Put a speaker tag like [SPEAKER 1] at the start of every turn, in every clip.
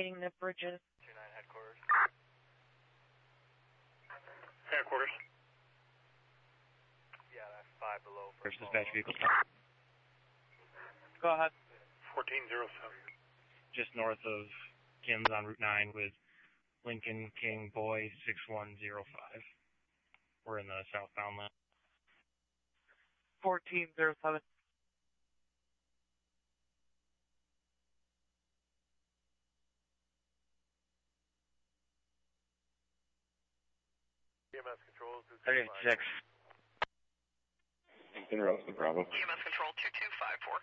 [SPEAKER 1] Getting the bridges.
[SPEAKER 2] 29 headquarters.
[SPEAKER 3] Headquarters.
[SPEAKER 2] Yeah, that's 5 below.
[SPEAKER 4] First dispatch vehicle.
[SPEAKER 1] Go ahead.
[SPEAKER 3] 1407.
[SPEAKER 4] Just north of Kim's on Route 9 with Lincoln King Boy 6105. We're in the southbound lane.
[SPEAKER 1] 1407.
[SPEAKER 2] EMS control
[SPEAKER 4] 36.
[SPEAKER 5] Lincoln Rose, Bravo.
[SPEAKER 6] EMS control 2254.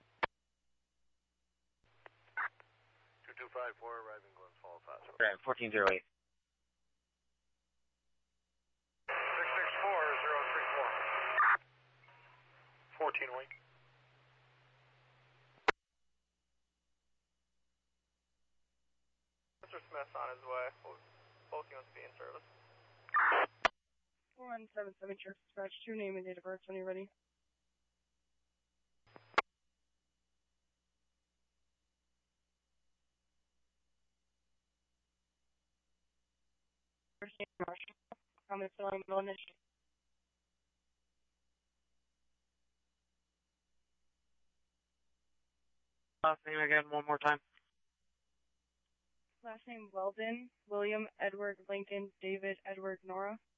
[SPEAKER 2] 2254, arriving Glens Falls Hospital.
[SPEAKER 4] Right, 1408.
[SPEAKER 2] 664034.
[SPEAKER 3] 14 wing.
[SPEAKER 6] Mr. Smith's on his way. Both units be in service.
[SPEAKER 7] 4177 Sheriff Dispatch, 2 name and date of birth when you're ready. First name Marshall. Comment filling middle initial.
[SPEAKER 1] Last name again, one more time.
[SPEAKER 7] Last name Weldon, William Edward Lincoln David Edward Nora.